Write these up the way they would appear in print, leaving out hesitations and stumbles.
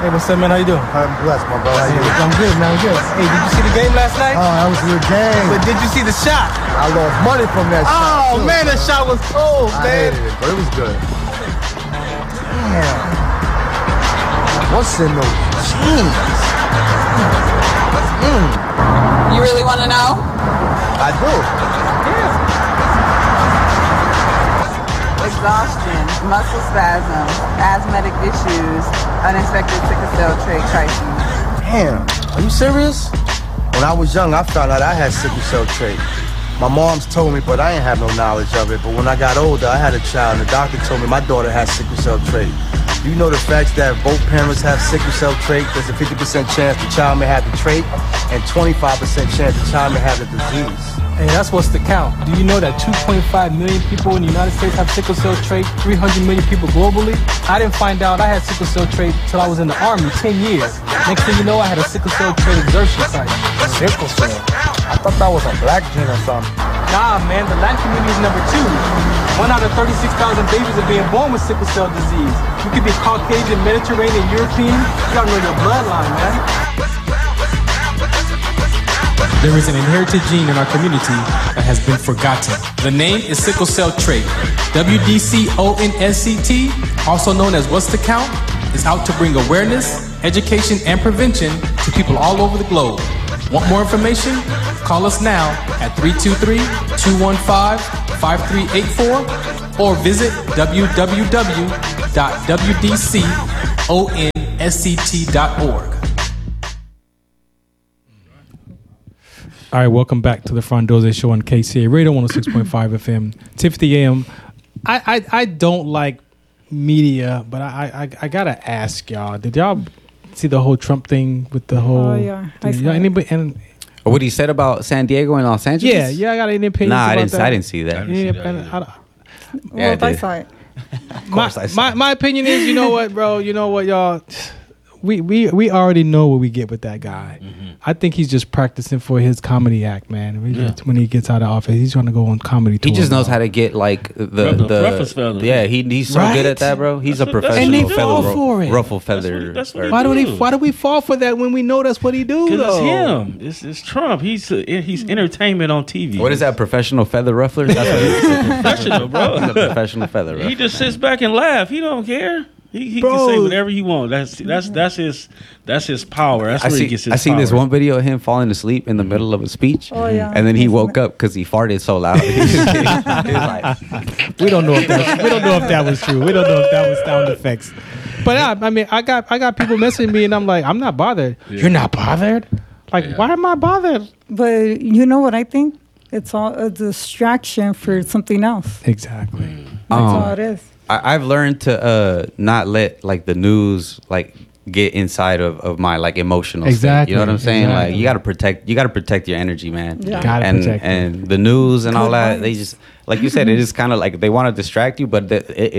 Hey, what's up, man? How you doing? I'm blessed, my brother. How you doing? I'm good, man. I'm good. Hey, did you see the game last night? Oh, that was a good game. But did you see the shot? I lost money from that shot. Oh, too. man, that shot was cold, I man. hated it, but it was good. Damn. What's in those jeans? You really want to know? I do. Exhaustion, muscle spasm, asthmatic issues, unexpected sickle cell trait crises. Damn. Are you serious? When I was young, I found out I had sickle cell trait. My mom's told me, but I ain't have no knowledge of it. But when I got older, I had a child, and the doctor told me my daughter has sickle cell trait. Do you know the facts that both parents have sickle cell trait? There's a 50% chance the child may have the trait, and 25% chance the child may have the disease. Hey, that's what's the count. Do you know that 2.5 million people in the United States have sickle cell trait, 300 million people globally? I didn't find out I had sickle cell trait till I was in the Army, 10 years. Next thing you know, I had a sickle cell trait exertion site. Sickle cell? I thought that was a black gene or something. Nah, man, the Latin community is number 2. 1 out of 36,000 babies are being born with sickle cell disease. You could be Caucasian, Mediterranean, European. You gotta know your bloodline, man. There is an inherited gene in our community that has been forgotten. The name is sickle cell trait. WDCONSCT, also known as What's the Count, is out to bring awareness, education, and prevention to people all over the globe. Want more information? Call us now at 323-215-5384 or visit www.wdconsct.org. All right, welcome back to the Frondoze Show on KCA Radio 106.5 FM, 1050 AM. I don't like media, but I gotta ask y'all. Did y'all see the whole Trump thing with the whole? Oh yeah, anybody? And what he said about San Diego and Los Angeles? yeah, I got any opinions. Nah, about I didn't see that. Well, I saw it. My opinion is, you know what, bro? You know what, y'all? We already know what we get with that guy. Mm-hmm. I think he's just practicing for his comedy act, man. When he gets out of office, he's trying to go on comedy tour. He just knows how to get like the yeah. He's so good at that, bro. He's a professional. And they fall for it. Ruffle feather. That's what Why do we fall for that when we know that's what he do? Because it's him. It's Trump. He's entertainment on TV. What is that? Professional feather ruffler? That's what he's professional, bro. He's a professional feather ruffler. He just sits back and laugh. He don't care. He can say whatever he wants. That's his power. That's where he gets his power. I seen this one video of him falling asleep in the middle of a speech. Oh yeah. And then he woke up because he farted so loud. He was like, we don't know if that was true. We don't know if that was sound effects. But I mean, I got people messaging me, and I'm like, I'm not bothered. Yeah. You're not bothered? Like, why am I bothered? But you know what I think? It's all a distraction for something else. Exactly. That's all it is. I've learned to not let like the news like get inside of my like emotional state. You know what I'm saying? Exactly. Like you gotta protect your energy, man. Yeah. And the news and all that, they just, like you said, it is kind of like they want to distract you, but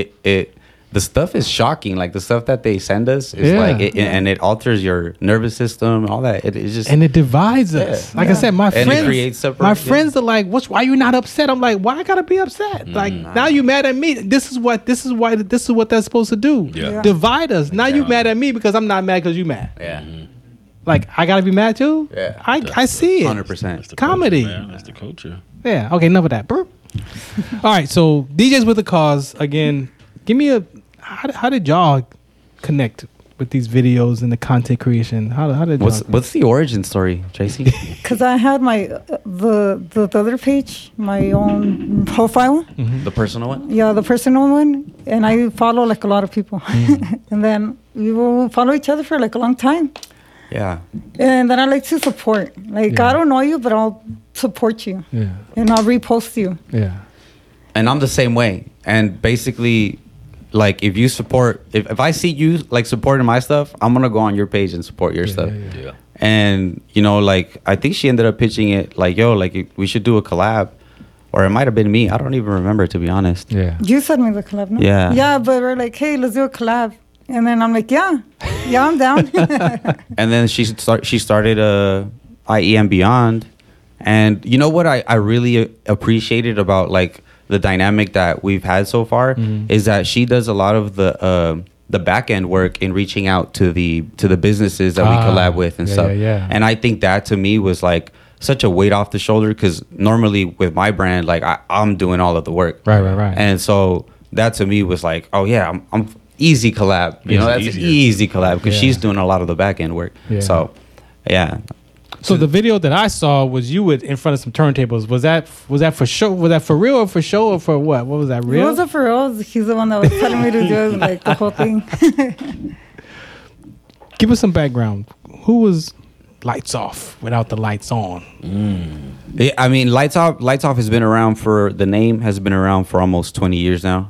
the stuff is shocking. Like the stuff that they send us is and it alters your nervous system, all that. It just, and it divides us. Like I said, my friends are like, why you not upset? I'm like, why I gotta be upset? Like now you mad at me. This is what that's supposed to do. Yeah. Divide us. Now you mad at me because I'm not mad because you mad. Yeah. Like I gotta be mad too. Yeah. I see it. 100%. Comedy. Culture, that's the culture. Yeah. Okay. Enough of that. All right. So DJs with the Cause again. Give me how did y'all connect with these videos and the content creation? How did y'all? What's the origin story, Tracy? Because I had my the other page, my own profile. Mm-hmm. The personal one? Yeah, the personal one, and I follow like a lot of people, and then we will follow each other for like a long time. Yeah. And then I like to support. Like I don't know you, but I'll support you. Yeah. And I'll repost you. Yeah. And I'm the same way. And basically, like if you support, if I see you like supporting my stuff, I'm gonna go on your page and support your stuff. Yeah. And you know, like I think she ended up pitching it like, yo, like we should do a collab, or it might have been me. I don't even remember, to be honest. Yeah. You sent me the collab, no? Yeah. Yeah, but we're like, hey, let's do a collab, and then I'm like, yeah, I'm down. And then she started IE and Beyond, and you know what I really appreciated about like the dynamic that we've had so far is that she does a lot of the the back end work in reaching out to the businesses that we collab with and stuff. And I think that to me was like such a weight off the shoulder, because normally with my brand, like I'm doing all of the work. Right. And so that to me was like, oh yeah, I'm easy collab. You know, that's an easy collab, because she's doing a lot of the back end work. Yeah. So yeah. So the video that I saw was you in front of some turntables. Was that for show? Was that for real or for show or for what? What was that, real? It wasn't for real. He's the one that was telling me to do it, like the whole thing. Give us some background. Who was Lights Off without the lights on? Yeah, I mean, Lights Off has been around the name has been around for almost 20 years now.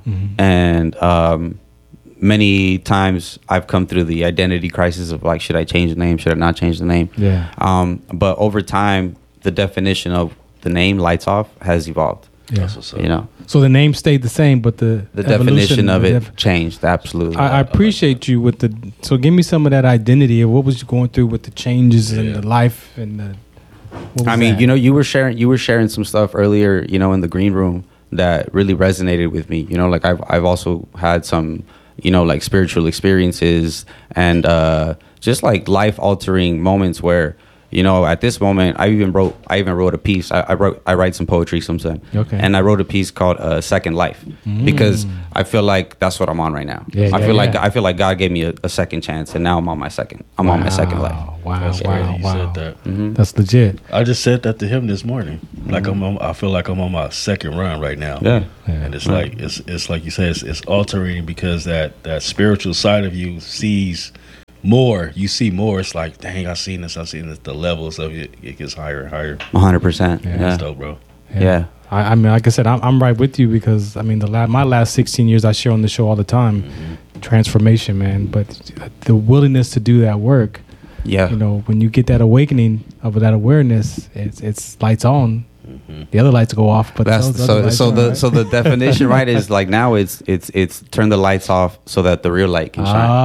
And many times I've come through the identity crisis of like, should I change the name? Should I not change the name? Yeah. But over time, the definition of the name Lights Off has evolved. Yeah. You know, so the name stayed the same, but the definition of it changed. Absolutely. I appreciate you with so give me some of that identity of what was you going through with the changes in the life and the. I mean, you know, you were sharing some stuff earlier, you know, in the green room that really resonated with me. You know, like I've also had some, you know, like spiritual experiences and just like life altering moments where, you know, at this moment, I even wrote a piece. I write some poetry sometimes. Okay. And I wrote a piece called Second Life, because I feel like that's what I'm on right now. Yeah, I feel like God gave me a second chance, and now I'm on my second life. Wow. That's crazy you said that. That's legit. I just said that to him this morning. Like I feel like I'm on my second run right now. Yeah. And it's like it's like you said, it's altering, because that spiritual side of you sees more. You see more. It's like, dang, I've seen this. The levels of it gets higher and higher. 100%. Yeah. That's dope, bro. Yeah. I mean, like I said, I'm right with you, because I mean, my last 16 years I share on the show all the time, transformation, man. But the willingness to do that work, yeah, you know, when you get that awakening of that awareness, it's lights on. The other lights go off, but that's so the definition, right, is like now it's turn the lights off so that the real light can shine.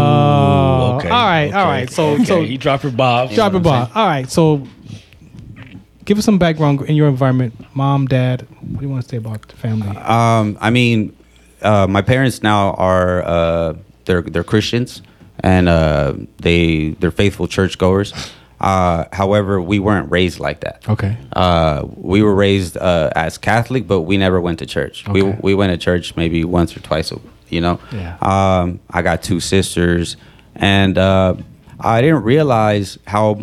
Oh, okay. All right. So he dropping Bob. All right. So give us some background in your environment, mom, dad. What do you want to say about the family? I mean, my parents now are they're Christians, and they're faithful churchgoers. However, we weren't raised like that. Okay. We were raised as Catholic, but we never went to church. Okay. We went to church maybe once or twice, you know. Yeah. I got two sisters, and I didn't realize how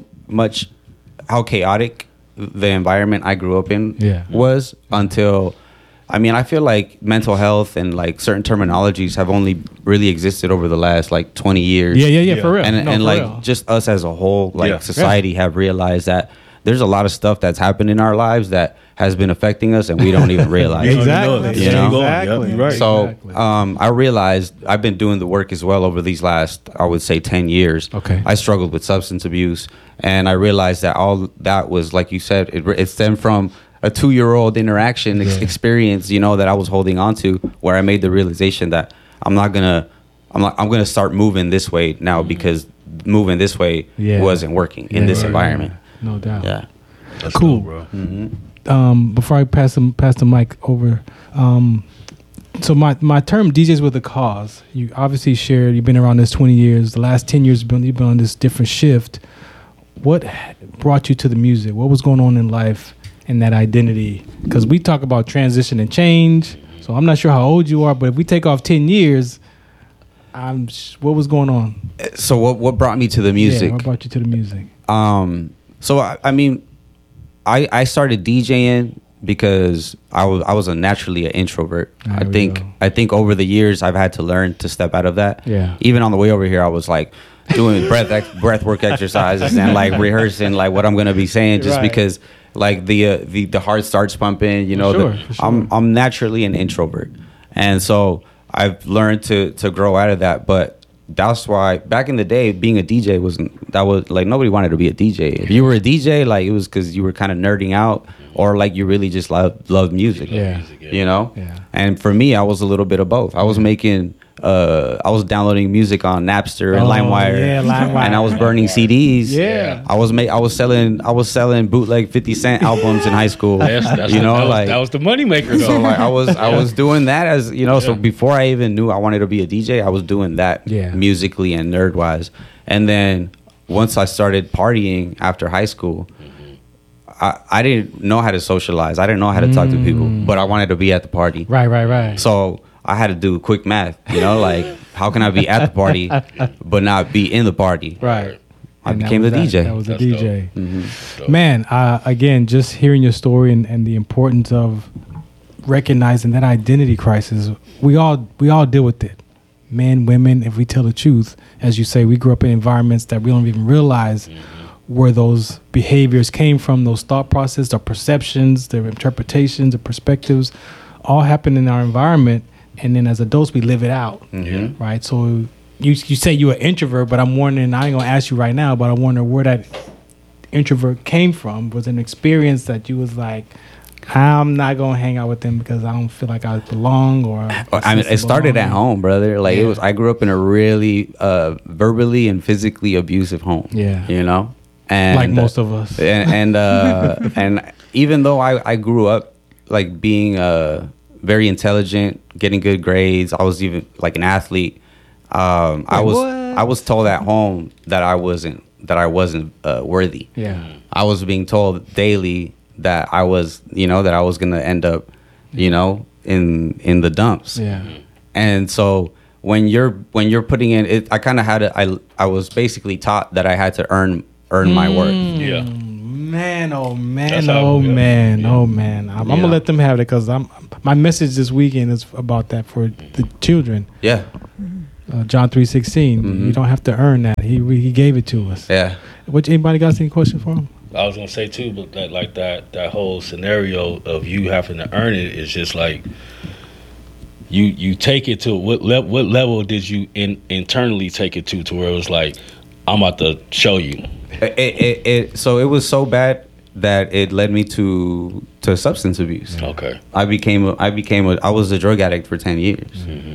chaotic the environment I grew up in was until. I mean, I feel like mental health and like certain terminologies have only really existed over the last like 20 years. Yeah, for real. And like just us as a whole, like society have realized that there's a lot of stuff that's happened in our lives that has been affecting us and we don't even realize. Exactly. You know? Exactly. Right. So I realized I've been doing the work as well over these last, I would say, 10 years. Okay. I struggled with substance abuse, and I realized that all that was, like you said, it stemmed from a 2-year-old interaction experience, you know, that I was holding on to, where I made the realization that I'm gonna start moving this way now, because moving this way wasn't working in this environment. No doubt. Yeah. That's cool, bro. Before I pass the mic over, so my term DJs with a cause. You obviously you've been around this 20 years. The last 10 years you've been on this different shift. What brought you to the music? What was going on in life and that identity? Because we talk about transition and change. So I'm not sure how old you are, but if we take off 10 years, what was going on? So what brought me to the music? Yeah, what brought you to the music? So I mean, I started DJing because I was naturally an introvert. I think over the years I've had to learn to step out of that. Yeah. Even on the way over here, I was like doing breath work exercises and like rehearsing like what I'm gonna be saying, just because like the heart starts pumping. You know, I'm naturally an introvert, and so I've learned to grow out of that. But that's why back in the day, being a DJ was like nobody wanted to be a DJ. If you were a DJ, like it was because you were kind of nerding out, or like you really just loved music. Yeah. You know. Yeah. And for me, I was a little bit of both. I was making I was downloading music on Napster and LimeWire. Yeah, LimeWire. And I was burning CDs. Yeah. I was selling bootleg 50 Cent albums in high school. That's you know, that was the moneymaker though. so like I was doing that as you know. So before I even knew I wanted to be a DJ, I was doing that musically and nerd wise. And then once I started partying after high school, I didn't know how to socialize. I didn't know how to talk to people, but I wanted to be at the party. Right. So I had to do quick math, you know, like how can I be at the party but not be in the party? Right. I And became the DJ. That was the That's DJ. dope. Man, again, just hearing your story and the importance of recognizing that identity crisis, we all deal with it. Men, women, if we tell the truth, as you say, we grew up in environments that we don't even realize where those behaviors came from, those thought processes, their perceptions, their interpretations, their perspectives, all happen in our environment. And then as adults, we live it out, right? So you say you're an introvert, but I'm wondering, I ain't gonna ask you right now, but I wonder where that introvert came from. Was an experience that you was like, I'm not gonna hang out with them because I don't feel like I belong, or I mean, it started at home, brother. Like it was. I grew up in a really verbally and physically abusive home. Yeah. You know, and like most of us. And even though I grew up like being very intelligent, getting good grades, I was even like an athlete. I was told at home that I wasn't worthy. Yeah. I was being told daily that I was, that I was gonna end up, in the dumps. Yeah. And so when you're putting in it, I kind of had to. I was basically taught that I had to earn my worth. Yeah. Man, oh man, That's how- oh yeah. man, Yeah. oh man. I'm gonna let them have it because my message this weekend is about that for the children. Yeah. John 3:16. You don't have to earn that. He gave it to us. Yeah. Anybody got any questions for him? I was gonna say too, but that whole scenario of you having to earn it is just like you take it to what level did you internally take it to where it was like, I'm about to show you. So it was so bad that it led me to substance abuse. Okay. I was a drug addict for 10 years.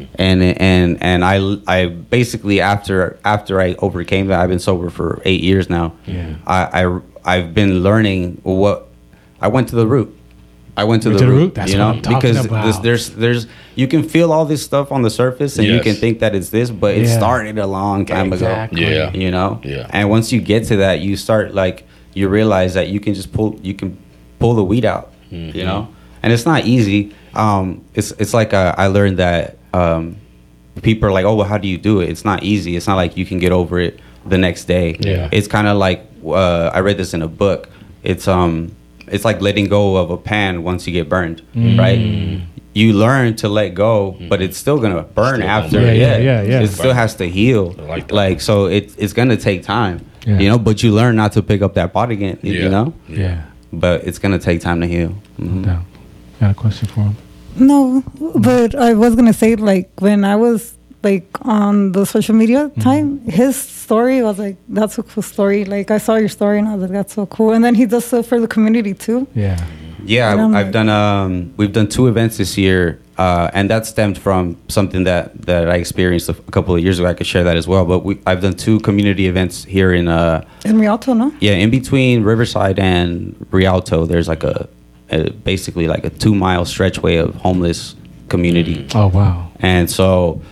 And I basically after I overcame that, I've been sober for 8 years now. Yeah. I've been learning I went to the root. I went to the root. That's what I'm talking about. There's you can feel all this stuff on the surface and you can think that it's this, but it started a long time ago. Yeah. Yeah. And once you get to that, you start you realize that you can just pull the weed out, and it's not easy. It's like I learned that people are like, oh, well, how do you do it? It's not easy. It's not like you can get over it the next day. Yeah. It's kind of like I read this in a book. It's like letting go of a pan once you get burned, right? You learn to let go, but it's still gonna burn Still after. gonna burn. Yeah. It still has to heal. I like that. So it's gonna take time, Yeah. but you learn not to pick up that pot again, Yeah. But it's gonna take time to heal. No. Got a question for him? No, but I was gonna say, like, when I was like on the social media time, his story was like, that's a cool story. Like, I saw your story and I was like, that's so cool. And then he does stuff for the community too. Yeah. Yeah, And I'm I've done. We've done 2 events this year, and that stemmed from something that I experienced a couple of years ago. I could share that as well. But I've done 2 community events here in Rialto, no? Yeah, in between Riverside and Rialto, there's like basically like a 2-mile stretchway of homeless community. Oh wow. And so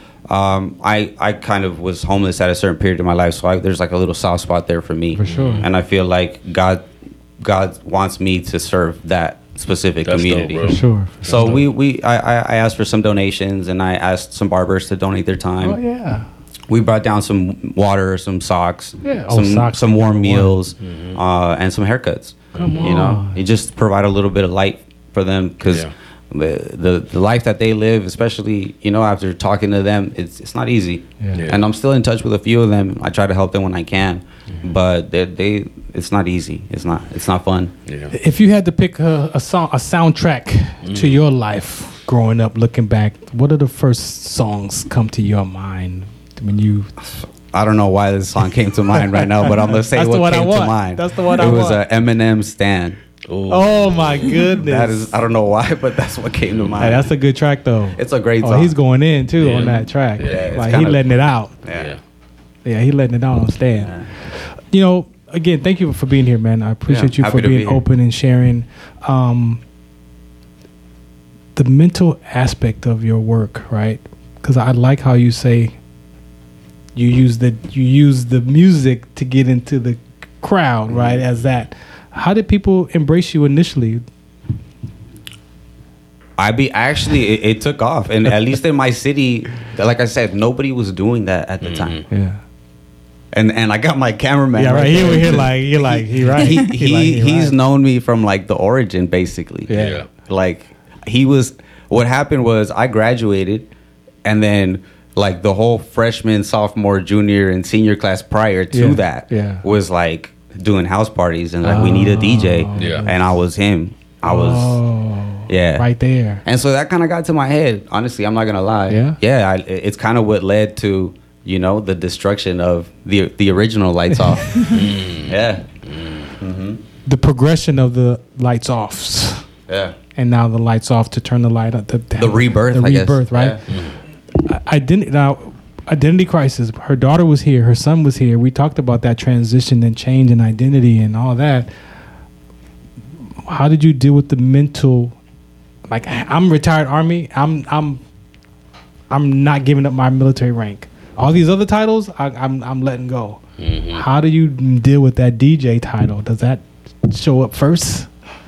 I kind of was homeless at a certain period of my life, so there's like a little soft spot there for me. For sure. And I feel like God wants me to serve that specific That's community. dope, bro. For sure. So I asked for some donations, and I asked some barbers to donate their time. Oh yeah. We brought down some water, some socks, Yeah. Oh, socks some warm number meals, Mm-hmm. and some haircuts. Come on. You just provide a little bit of light for them because Yeah. the life that they live, especially after talking to them, it's not easy. Yeah. Yeah. And I'm still in touch with a few of them. I try to help them when I can, but it's not easy. It's not fun. Yeah. If you had to pick a soundtrack to your life growing up, looking back, what are the first songs come to your mind when you? I don't know why this song came to mind right now, but I'm gonna say That's the what one I came to want. mind. That's the one it I was want. Eminem Stan. Oh my goodness. That is, I don't know why, but that's what came to mind. Hey, that's a good track though. It's a great Oh, song. he's going in too on that track. Yeah, Like he letting it out. Yeah. Yeah, he letting it out on stand. You know, again, thank you for being here, man. I appreciate you happy for to being be here. open and sharing the mental aspect of your work, right? Because I like how you say you use the music to get into the crowd, right? As that. How did people embrace you initially? It took off, and at least in my city, like I said, nobody was doing that at the time. Yeah. And I got my cameraman. Yeah, right. He right. He's known me from like the origin, basically. Yeah. Like what happened was I graduated, and then like the whole freshman, sophomore, junior, and senior class prior to that was like doing house parties, and like we need a DJ. Yeah. And I was him. I was right there. And so that kind of got to my head. Honestly, I'm not gonna lie. Yeah. It's kind of what led to, you know, the destruction of the original Lights Off. Yeah. The progression of the lights offs. Yeah. And now the lights off to turn the light up. The rebirth. The I guess. rebirth, right? Yeah. Identity crisis. Her daughter was here. Her son was here. We talked about that transition and change in identity and all that. How did you deal with the mental? Like, I'm retired Army. I'm not giving up my military rank. All these other titles, I'm letting go. How do you deal with that DJ title? Does that show up first?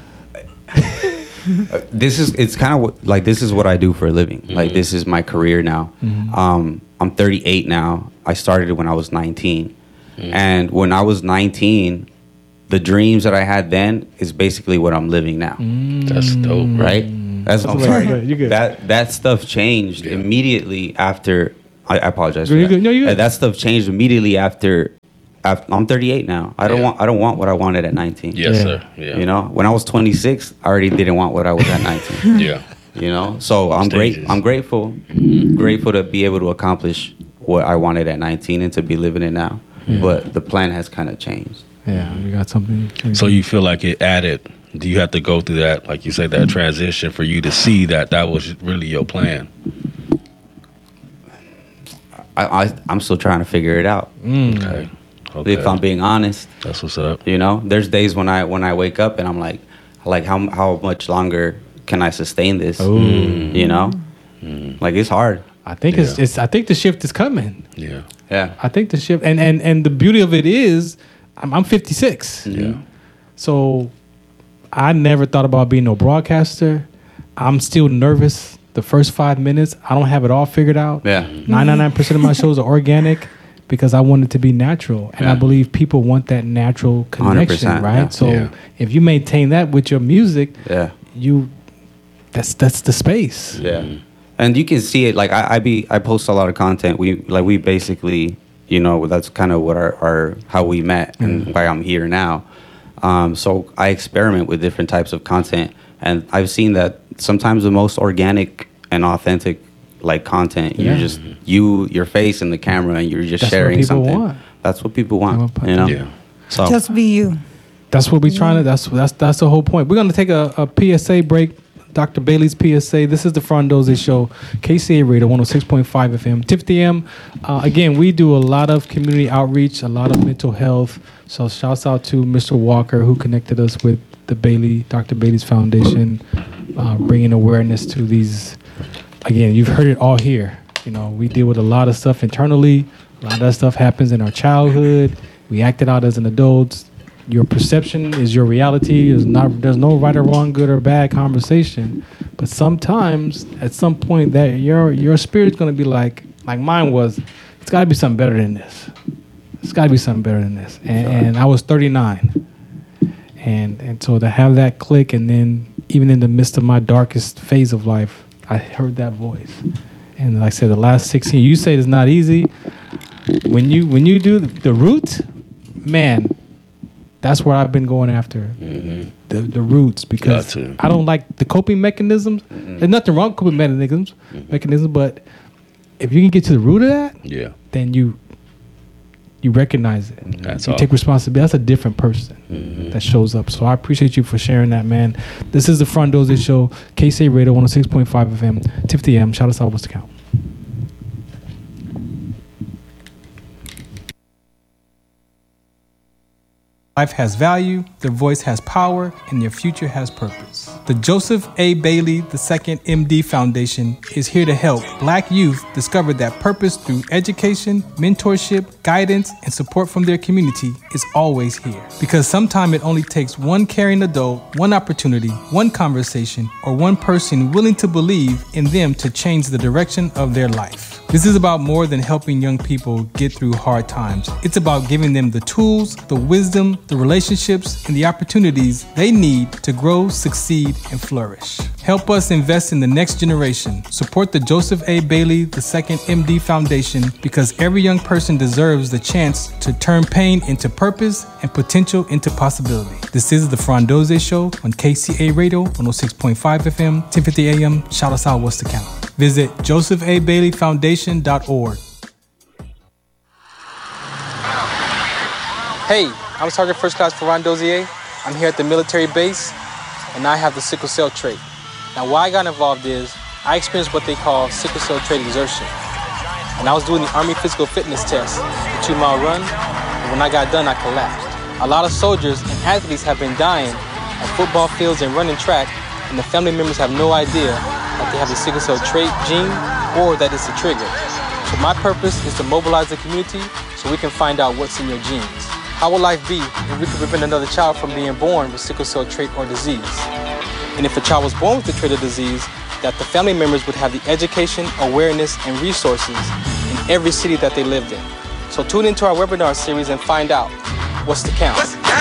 It's kind of like this is what I do for a living. Like this is my career now. I'm 38 now. I started when I was 19, and when I was 19, the dreams that I had then is basically what I'm living now. That's dope, right? I'm sorry. You're good. That stuff changed immediately after. I apologize. You're for that. good. No, you're good. That stuff changed immediately after. I'm 38 now. I don't want what I wanted at 19. Yes, sir. Yeah. You know, when I was 26, I already didn't want what I was at 19. Yeah. You know, so I'm Stages. grateful to be able to accomplish what I wanted at 19 and to be living it now. But the plan has kind of changed. Yeah, you got something. So you feel like it added? Do you have to go through that, like you said, that transition for you to see that was really your plan? I'm still trying to figure it out. Okay. If I'm being honest, that's what's up. You know, there's days when I wake up and I'm like how much longer can I sustain this? You know, like it's hard. I think it's. I think the shift is coming. Yeah. Yeah. I think the shift, and the beauty of it is, I'm 56. Yeah. So I never thought about being no broadcaster. I'm still nervous the first 5 minutes. I don't have it all figured out. Yeah. 99% of my shows are organic because I want it to be natural. And I believe people want that natural connection, 100%, right? yeah. So if you maintain that with your music, yeah, that's the space. Yeah. And you can see it, like I post a lot of content. We basically, you know, that's kind of what our how we met and why I'm here now. So I experiment with different types of content, and I've seen that sometimes the most organic and authentic like content, you're just your face in the camera, and you're just sharing something. Want. That's what people want, you know. Yeah. So just be you. That's what we're trying to. That's the whole point. We're gonna take a PSA break. Dr. Bailey's PSA. This is the Frondoze Show, KCA Radio 106.5 FM, TIFT AM. Again, we do a lot of community outreach, a lot of mental health. So shouts out to Mr. Walker who connected us with the Dr. Bailey's Foundation, bringing awareness to these. Again, you've heard it all here. You know, we deal with a lot of stuff internally. A lot of that stuff happens in our childhood. We act it out as an adult. Your perception is your reality. There's no right or wrong, good or bad conversation. But sometimes, at some point, that your spirit's gonna be like mine was. It's got to be something better than this. It's got to be something better than this. And I was 39, and so to have that click, and then even in the midst of my darkest phase of life, I heard that voice. And like I said, the last 16 years, you say it's not easy. When you do the root, man. That's where I've been going after the roots, because I don't like the coping mechanisms. There's nothing wrong with coping mechanisms, but if you can get to the root of that, then you recognize it. You take responsibility. That's a different person that shows up. So I appreciate you for sharing that, man. This is the Front Doze Show, KCA Radio 106.5 FM, Tiffany AM. Shout us out. What's the count? Life has value, their voice has power, and their future has purpose. The Joseph A. Bailey II MD Foundation is here to help Black youth discover that purpose through education, mentorship, guidance, and support from their community is always here. Because sometimes it only takes one caring adult, one opportunity, one conversation, or one person willing to believe in them to change the direction of their life. This is about more than helping young people get through hard times. It's about giving them the tools, the wisdom, the relationships, and the opportunities they need to grow, succeed, and flourish. Help us invest in the next generation. Support the Joseph A. Bailey II MD Foundation, because every young person deserves the chance to turn pain into purpose and potential into possibility. This is the Frondoze Show on KCA Radio 106.5 FM, 1050 AM. Shout us out. What's the count? Visit josephabaileyfoundation.org. Hey, I'm Sergeant First Class Ferran Dozier. I'm here at the military base, and I have the sickle cell trait. Now, why I got involved is I experienced what they call sickle cell trait exertion. And I was doing the Army physical fitness test, the 2-mile run, and when I got done, I collapsed. A lot of soldiers and athletes have been dying at football fields and running track, and the family members have no idea that they have the sickle cell trait gene or that it's a trigger. So my purpose is to mobilize the community so we can find out what's in your genes. How will life be if we could prevent another child from being born with sickle cell trait or disease? And if a child was born with the trait or disease, that the family members would have the education, awareness, and resources in every city that they lived in. So tune into our webinar series and find out what's the count.